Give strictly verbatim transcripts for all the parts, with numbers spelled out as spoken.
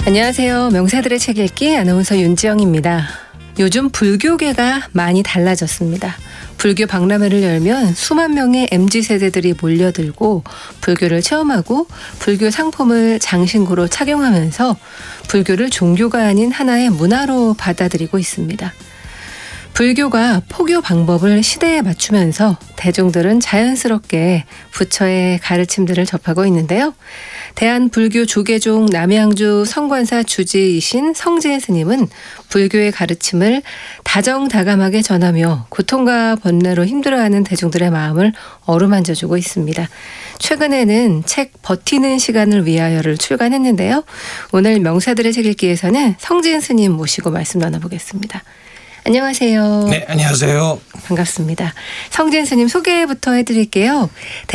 안녕하세요. 명사들의 책 읽기 아나운서 윤지영입니다. 요즘 불교계가 많이 달라졌습니다. 불교 박람회를 열면 수만 명의 엠지 세대들이 몰려들고 불교를 체험하고 불교 상품을 장신구로 착용하면서 불교를 종교가 아닌 하나의 문화로 받아들이고 있습니다. 불교가 포교 방법을 시대에 맞추면서 대중들은 자연스럽게 부처의 가르침들을 접하고 있는데요. 대한불교조계종 남양주 성관사 주지이신 성지인 스님은 불교의 가르침을 다정다감하게 전하며 고통과 번뇌로 힘들어하는 대중들의 마음을 어루만져주고 있습니다. 최근에는 책 버티는 시간을 위하여를 출간했는데요. 오늘 명사들의 책 읽기에서는 성지인 스님 모시고 말씀 나눠보겠습니다. 안녕하세요. 네, 안녕하세요. 반갑습니다. 성진 스님 소개부터 해드릴게요.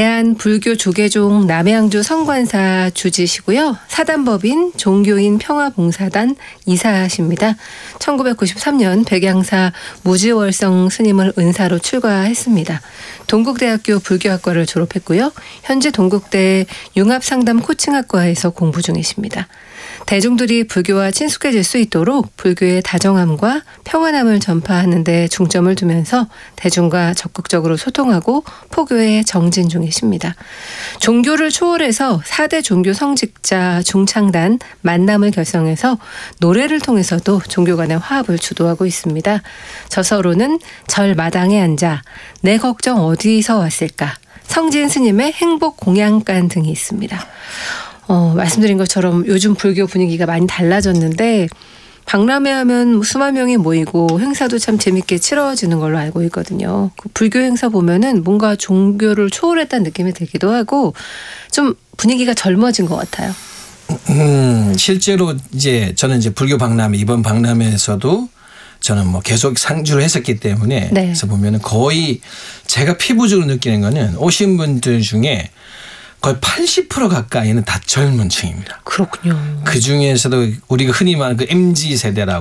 대한불교조계종 남양주 성관사 주지시고요. 사단법인 종교인 평화봉사단 이사십니다. 천구백구십삼 년 백양사 무지월성 스님을 은사로 출가했습니다. 동국대학교 불교학과를 졸업했고요. 현재 동국대 융합상담 코칭학과에서 공부 중이십니다. 대중들이 불교와 친숙해질 수 있도록 불교의 다정함과 평안함을 전파하는 데 중점을 두면서 대중과 적극적으로 소통하고 포교에 정진 중이십니다. 종교를 초월해서 사 대 종교 성직자 중창단 만남을 결성해서 노래를 통해서도 종교 간의 화합을 주도하고 있습니다. 저서로는 절 마당에 앉아 내 걱정 어디서 왔을까, 성진 스님의 행복 공양간 등이 있습니다. 어, 말씀드린 것처럼 요즘 불교 분위기가 많이 달라졌는데 박람회 하면 수만 명이 모이고 행사도 참 재밌게 치러지는 걸로 알고 있거든요. 그 불교 행사 보면은 뭔가 종교를 초월했다는 느낌이 들기도 하고 좀 분위기가 젊어진 것 같아요. 음, 실제로 이제 저는 이제 불교 박람회, 이번 박람회에서도 저는 뭐 계속 상주를 했었기 때문에 네. 그래서 보면은 거의 제가 피부적으로 느끼는 거는 오신 분들 중에 거의 팔십 퍼센트 가까이는 다 젊은 층입니다. 그렇군요. 그 중에서도 우리가 흔히 말하는 그 엠지 세대라고